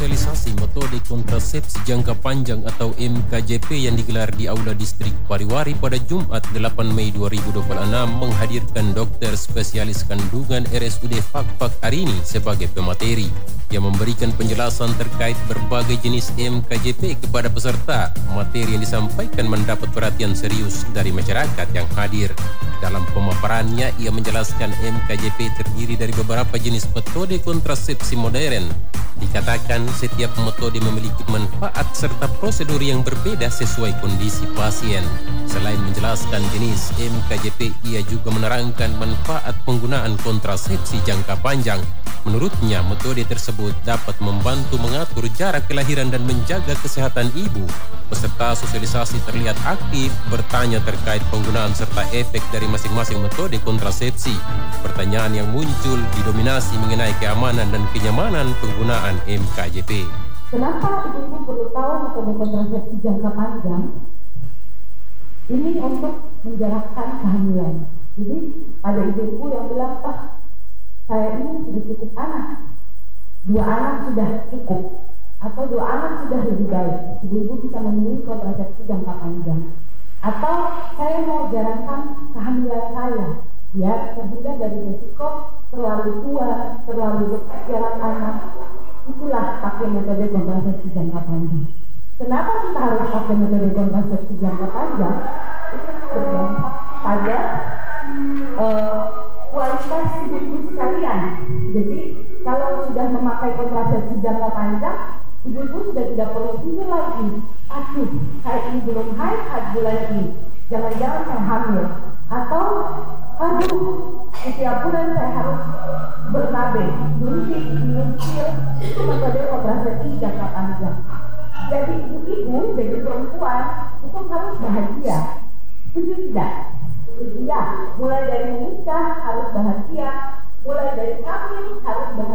sosialisasi metode kontrasepsi jangka panjang atau MKJP yang digelar di Aula Distrik Pariwari pada Jumat 8 Mei 2026 menghadirkan dokter spesialis kandungan RSUD Fakfak Arini sebagai pemateri yang memberikan penjelasan terkait berbagai jenis MKJP kepada peserta. Materi yang disampaikan mendapat perhatian serius dari masyarakat yang hadir. Dalam pemaparannya, ia menjelaskan MKJP terdiri dari beberapa jenis metode kontrasepsi modern. Dikatakan setiap metode memiliki manfaat serta prosedur yang berbeda sesuai kondisi pasien. Selain menjelaskan jenis MKJP, ia juga menerangkan manfaat penggunaan kontrasepsi jangka panjang. Menurutnya, metode tersebut dapat membantu mengatur jarak kelahiran dan menjaga kesehatan ibu. Peserta sosialisasi terlihat aktif bertanya terkait penggunaan serta efek dari masing-masing metode kontrasepsi. Pertanyaan yang muncul didominasi mengenai keamanan dan kenyamanan penggunaan MKJP. Kenapa ibu-ibu perlu tahu metode kontrasepsi jangka panjang? Ini untuk menjarakkan kehamilan. Jadi ada ibu-ibu yang bilang, saya ini sudah cukup anak, 2 anak sudah cukup, atau 2 anak sudah lebih baik. Ibu-ibu bisa memilih kontrasepsi jangka panjang. Atau saya mau jarangkan kehamilan saya, biar terhindar dari risiko terlalu tua, terlalu dekat jarak anak. Itulah pakai metode kontrasepsi jangka panjang. Kenapa kita harus pakai metode kontrasepsi jangka panjang? Itu berdampak pada kualitas ibu-ibu sekalian. Jadi kalau sudah memakai kontrasepsi jangka panjang, ibu-ibu sudah tidak perlu pikir lagi, saya ini belum haid bulan ini, jangan-jangan saya hamil, atau setiap bulan saya harus ber-KB, berhenti, itu metode kontrasepsi jangka panjang. Jadi ibu-ibu, jadi perempuan itu harus bahagia. Setuju tidak? Iya, mulai dari menikah harus bahagia, mulai dari kawin harus bahagia.